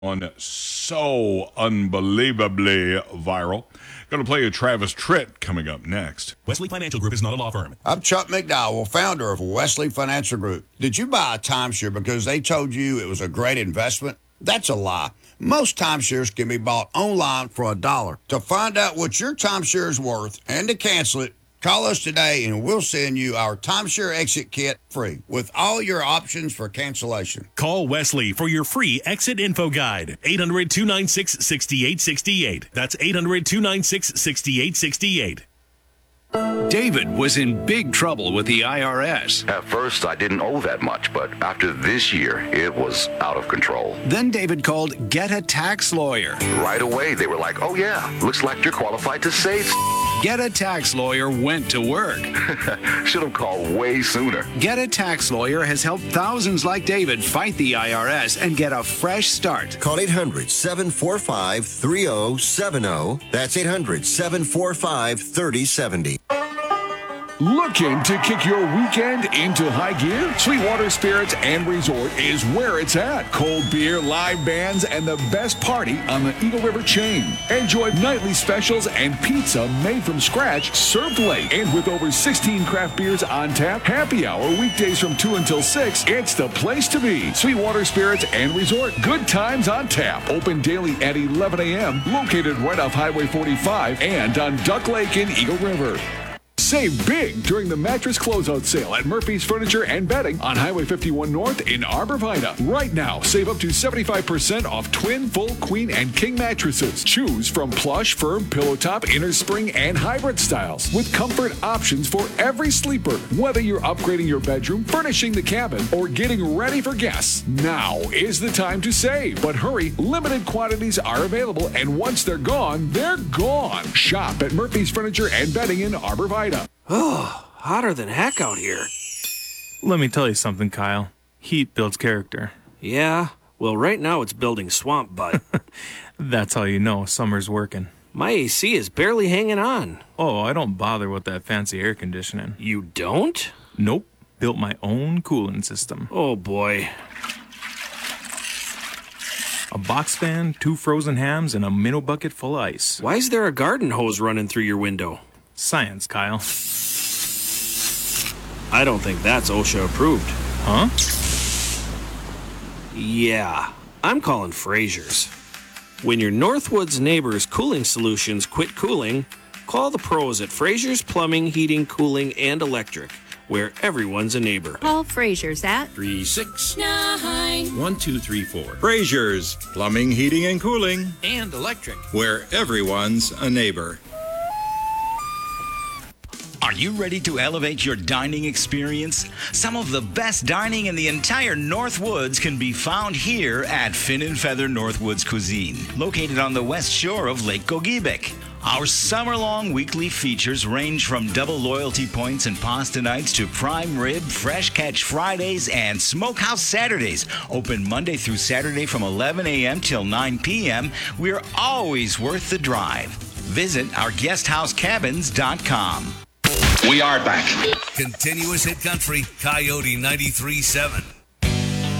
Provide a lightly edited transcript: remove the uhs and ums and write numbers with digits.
on so unbelievably viral. Going to play a Travis Tritt coming up next. Wesley Financial Group is not a law firm. I'm Chuck McDowell, founder of Wesley Financial Group. Did you buy a timeshare because they told you it was a great investment? That's a lie. Most timeshares can be bought online for $1. To find out what your timeshare is worth and to cancel it, call us today and we'll send you our timeshare exit kit free with all your options for cancellation. Call Wesley for your free exit info guide. 800-296-6868. That's 800-296-6868. David was in big trouble with the IRS. At first, I didn't owe that much, but after this year, it was out of control. Then David called Get a Tax Lawyer. Right away, they were like, oh yeah, looks like you're qualified to save. Get a Tax Lawyer went to work. Should have called way sooner. Get a Tax Lawyer has helped thousands like David fight the IRS and get a fresh start. Call 800-745-3070. That's 800-745-3070. Looking to kick your weekend into high gear? Sweetwater Spirits and Resort is where it's at. Cold beer, live bands, and the best party on the Eagle River chain. Enjoy nightly specials and pizza made from scratch, served late. And with over 16 craft beers on tap, happy hour weekdays from 2 until 6. It's the place to be. Sweetwater Spirits and Resort. Good times on tap. Open daily at 11 a.m. Located right off Highway 45 and on Duck Lake in Eagle River. Save big during the mattress closeout sale at Murphy's Furniture and Bedding on Highway 51 North in Arbor Vita. Right now, save up to 75% off twin, full, queen, and king mattresses. Choose from plush, firm, pillow top, inner spring, and hybrid styles with comfort options for every sleeper. Whether you're upgrading your bedroom, furnishing the cabin, or getting ready for guests, now is the time to save. But hurry, limited quantities are available, and once they're gone, they're gone. Shop at Murphy's Furniture and Bedding in Arbor Vita. Oh, hotter than heck out here. Let me tell you something, Kyle. Heat builds character. Yeah? Well, right now it's building swamp butt. That's how you know summer's working. My AC is barely hanging on. Oh, I don't bother with that fancy air conditioning. You don't? Nope. Built my own cooling system. Oh, boy. A box fan, 2 frozen hams, and a minnow bucket full of ice. Why is there a garden hose running through your window? Science, Kyle. I don't think that's OSHA approved. Huh? Yeah, I'm calling Fraser's. When your Northwoods neighbor's cooling solutions quit cooling, call the pros at Fraser's Plumbing, Heating, Cooling, and Electric, where everyone's a neighbor. Call Fraser's at 369-1234. Fraser's Plumbing, Heating, and Cooling, and Electric, where everyone's a neighbor. Are you ready to elevate your dining experience? Some of the best dining in the entire Northwoods can be found here at Fin and Feather Northwoods Cuisine, located on the west shore of Lake Gogebic. Our summer-long weekly features range from double loyalty points and pasta nights to prime rib, fresh catch Fridays, and smokehouse Saturdays. Open Monday through Saturday from 11 a.m. till 9 p.m. We're always worth the drive. Visit our guesthousecabins.com. We are back. Continuous hit country, Coyote 93.7.